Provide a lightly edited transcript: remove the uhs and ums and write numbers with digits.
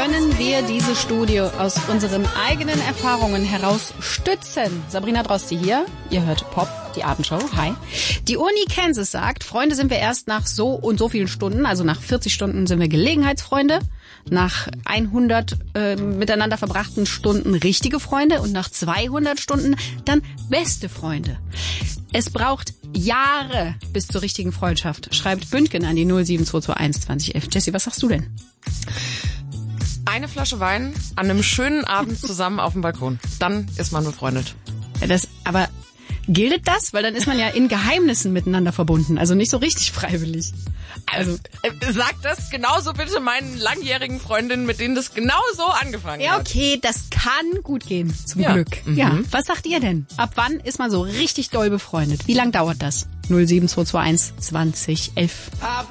können wir diese Studie aus unseren eigenen Erfahrungen heraus stützen? Sabrina Drosti hier. Ihr hört Pop, die Abendshow. Hi. Die Uni Kansas sagt, Freunde sind wir erst nach so und so vielen Stunden, also nach 40 Stunden sind wir Gelegenheitsfreunde, nach 100 miteinander verbrachten Stunden richtige Freunde und nach 200 Stunden dann beste Freunde. Es braucht Jahre bis zur richtigen Freundschaft, schreibt Bündgen an die 07221 2011. Jessie, was sagst du denn? Eine Flasche Wein an einem schönen Abend zusammen auf dem Balkon. Dann ist man befreundet. Ja, aber gilt das? Weil dann ist man ja in Geheimnissen miteinander verbunden. Also nicht so richtig freiwillig. Also sag das genauso bitte meinen langjährigen Freundinnen, mit denen das genauso angefangen hat. Ja, okay, das kann gut gehen, zum Ja. Glück. Mhm. Ja, was sagt ihr denn? Ab wann ist man so richtig doll befreundet? Wie lang dauert das? 07221 2011.